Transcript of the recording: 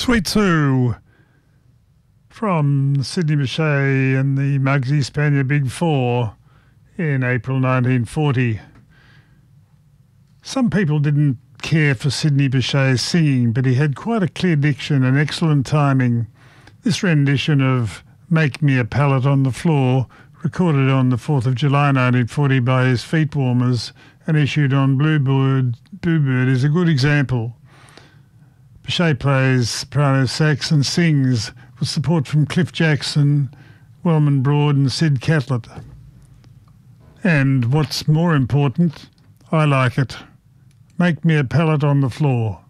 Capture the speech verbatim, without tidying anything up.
Sweet Sue from Sidney Bechet and the Mugsy Spanier Big Four in April nineteen forty. Some people didn't care for Sidney Bechet's singing, but he had quite a clear diction and excellent timing. This rendition of Make Me a Pallet on the Floor, recorded on the fourth of July nineteen forty by his Feet Warmers and issued on Bluebird, Bluebird is a good example. Bechet plays soprano sax and sings with support from Cliff Jackson, Wellman Broad and Sid Catlett. And what's more important, I like it. Make me a pallet on the floor.